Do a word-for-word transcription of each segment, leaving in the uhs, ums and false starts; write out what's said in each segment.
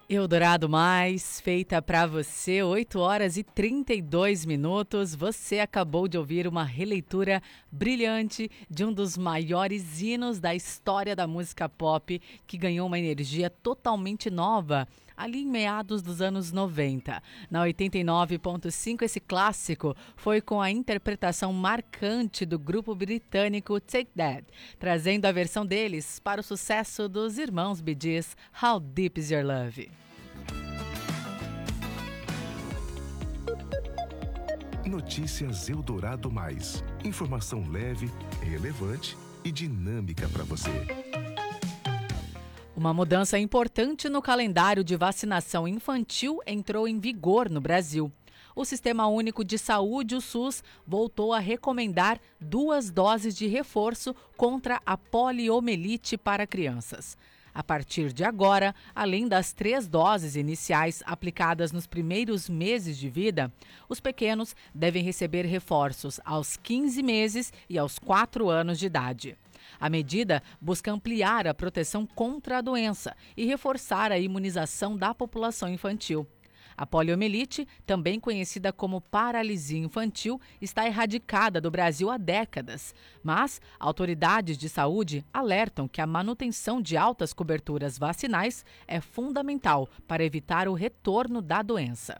Eldorado Mais, feita para você, oito horas e trinta e dois minutos. Você acabou de ouvir uma releitura brilhante de um dos maiores hinos da história da música pop, que ganhou uma energia totalmente nova ali em meados dos anos noventa. Na oitenta e nove ponto cinco, esse clássico foi com a interpretação marcante do grupo britânico Take That, trazendo a versão deles para o sucesso dos irmãos Bee Gees, How Deep Is Your Love? Notícias Eldorado Mais. Informação leve, relevante e dinâmica para você. Uma mudança importante no calendário de vacinação infantil entrou em vigor no Brasil. O Sistema Único de Saúde, o SUS, voltou a recomendar duas doses de reforço contra a poliomielite para crianças. A partir de agora, além das três doses iniciais aplicadas nos primeiros meses de vida, os pequenos devem receber reforços aos quinze meses e aos quatro anos de idade. A medida busca ampliar a proteção contra a doença e reforçar a imunização da população infantil. A poliomielite, também conhecida como paralisia infantil, está erradicada do Brasil há décadas, mas autoridades de saúde alertam que a manutenção de altas coberturas vacinais é fundamental para evitar o retorno da doença.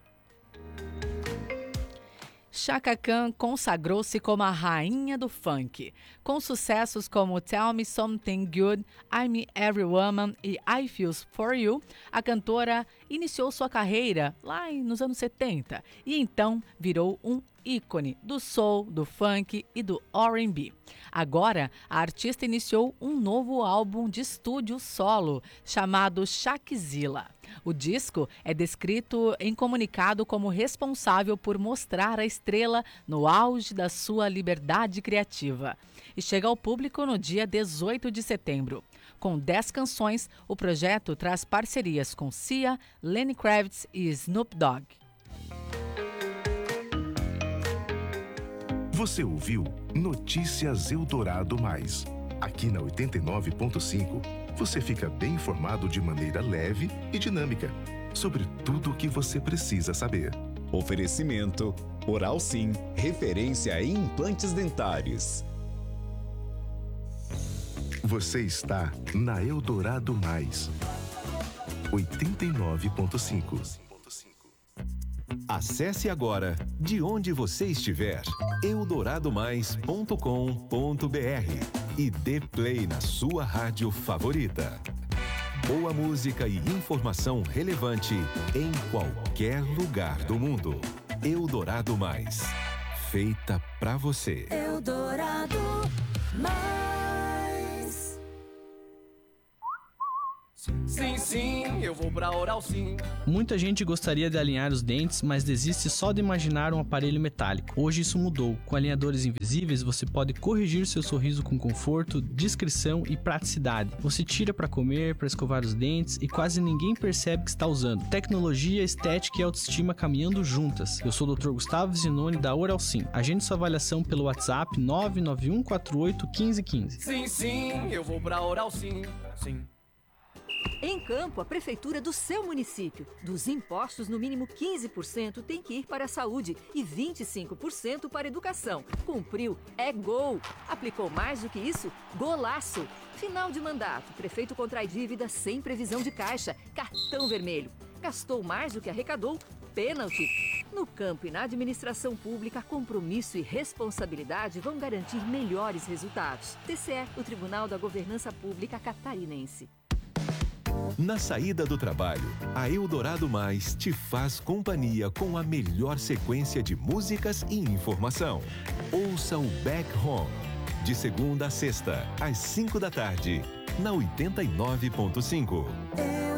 Chaka Khan consagrou-se como a rainha do funk. Com sucessos como Tell Me Something Good, I'm Every Woman e I Feel For You, a cantora iniciou sua carreira lá nos anos setenta e então virou um ícone do soul, do funk e do R and B. Agora, a artista iniciou um novo álbum de estúdio solo, chamado Shakzilla. O disco é descrito em comunicado como responsável por mostrar a estrela no auge da sua liberdade criativa. E chega ao público no dia dezoito de setembro. Com dez canções, o projeto traz parcerias com Sia, Lenny Kravitz e Snoop Dogg. Você ouviu Notícias Eldorado Mais. Aqui na oitenta e nove ponto cinco, você fica bem informado de maneira leve e dinâmica sobre tudo o que você precisa saber. Oferecimento Oral Sim, referência em implantes dentários. Você está na Eldorado Mais. oitenta e nove ponto cinco. Acesse agora, de onde você estiver, eldorado mais ponto com ponto br e dê play na sua rádio favorita. Boa música e informação relevante em qualquer lugar do mundo. Eldorado Mais. Feita pra você. Eldorado Mais. Sim, sim, eu vou pra Oral Sim. Muita gente gostaria de alinhar os dentes, mas desiste só de imaginar um aparelho metálico. Hoje isso mudou. Com alinhadores invisíveis, você pode corrigir seu sorriso com conforto, discrição e praticidade. Você tira para comer, para escovar os dentes e quase ninguém percebe que está usando. Tecnologia, estética e autoestima caminhando juntas. Eu sou o doutor Gustavo Zinoni da Oral Sim. Agende sua avaliação pelo WhatsApp nove nove um quatro oito um cinco um cinco. Sim, sim, eu vou pra Oral Sim. Sim. Em Campo, a prefeitura do seu município. Dos impostos, no mínimo quinze por cento tem que ir para a saúde e vinte e cinco por cento para a educação. Cumpriu, é gol. Aplicou mais do que isso? Golaço. Final de mandato, prefeito contrai dívida sem previsão de caixa. Cartão vermelho. Gastou mais do que arrecadou? Pênalti. No campo e na administração pública, compromisso e responsabilidade vão garantir melhores resultados. T C E, o Tribunal da Governança Pública Catarinense. Na saída do trabalho, a Eldorado Mais te faz companhia com a melhor sequência de músicas e informação. Ouça o Back Home, de segunda a sexta, às cinco da tarde, na oitenta e nove ponto cinco.